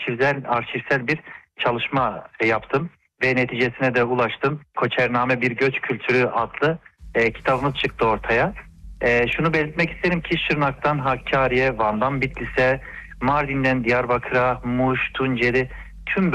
arşivsel bir çalışma yaptım ve neticesine de ulaştım. Koçername Bir Göç Kültürü adlı kitabımız çıktı ortaya. Şunu belirtmek isterim ki Şırnak'tan Hakkari'ye, Van'dan Bitlis'e, Mardin'den Diyarbakır'a, Muş, Tunceli